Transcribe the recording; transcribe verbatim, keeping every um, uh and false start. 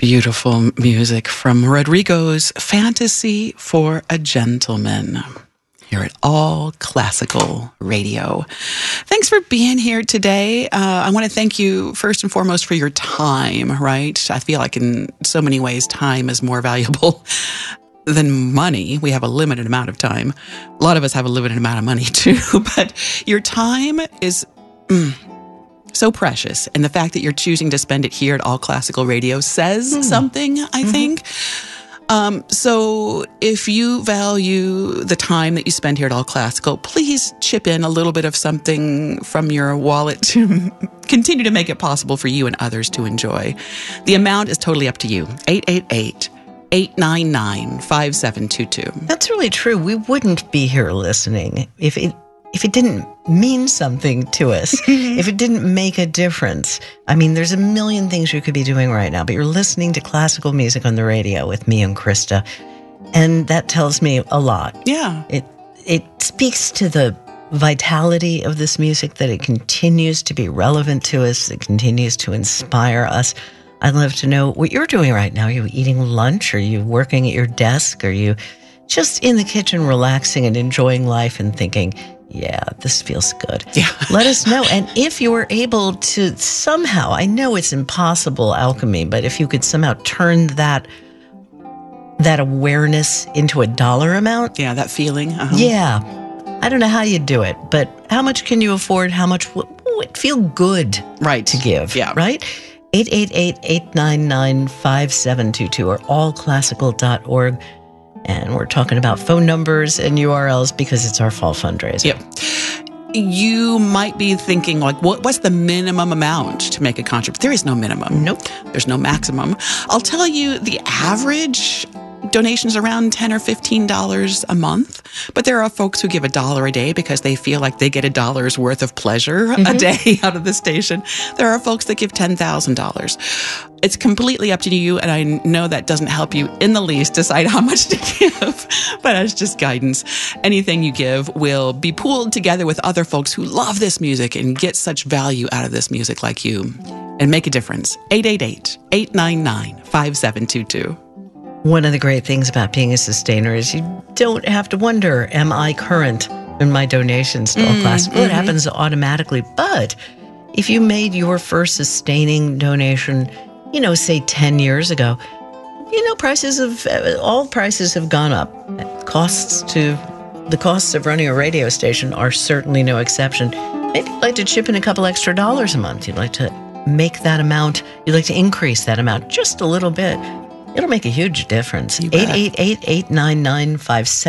Beautiful music from Rodrigo's Fantasy for a Gentleman here at All Classical Radio. Thanks for being here today. Uh, I want to thank you first and foremost for your time, right? I feel like in so many ways, time is more valuable than money. We have a limited amount of time. A lot of us have a limited amount of money too, but your time is mm, so precious. And the fact that you're choosing to spend it here at All Classical Radio says mm. something, I mm-hmm. think. Um, so if you value the time that you spend here at All Classical, please chip in a little bit of something from your wallet to continue to make it possible for you and others to enjoy. The amount is totally up to you. eight eight eight, eight nine nine, five seven two two. That's really true. We wouldn't be here listening if it if it didn't mean something to us, if it didn't make a difference. I mean, there's a million things you could be doing right now, but you're listening to classical music on the radio with me and Krista, and that tells me a lot. Yeah. It it speaks to the vitality of this music, that it continues to be relevant to us, it continues to inspire us. I'd love to know what you're doing right now. Are you eating lunch? Are you working at your desk? Are you just in the kitchen relaxing and enjoying life and thinking, yeah, this feels good? Yeah. Let us know. And if you were able to somehow, I know it's impossible alchemy, but if you could somehow turn that that awareness into a dollar amount. Yeah, that feeling. Uh-huh. Yeah. I don't know how you do it, but how much can you afford? How much would feel good right. to give? Yeah. Right? eight eight eight, eight nine nine, five seven two two or all classical dot org. And we're talking about phone numbers and U R Ls because it's our fall fundraiser. Yep. You might be thinking, like, what, what's the minimum amount to make a contribution? There is no minimum. Nope. There's no maximum. I'll tell you, the average donation's around ten or fifteen dollars a month. But there are folks who give a dollar a day because they feel like they get a dollar's worth of pleasure mm-hmm. a day out of the station. There are folks that give ten thousand dollars. It's completely up to you, and I know that doesn't help you in the least decide how much to give, but as just guidance, anything you give will be pooled together with other folks who love this music and get such value out of this music like you and make a difference. eight eight eight, eight nine nine, five seven two two. One of the great things about being a sustainer is you don't have to wonder, am I current in my donations to All Classical? Mm-hmm. It happens automatically. But if you made your first sustaining donation, you know, say ten years ago, you know, prices of, all prices have gone up. Costs to, the costs of running a radio station are certainly no exception. Maybe you'd like to chip in a couple extra dollars a month. You'd like to make that amount, you'd like to increase that amount just a little bit. It'll make a huge difference. eight eight eight, eight nine nine, five seven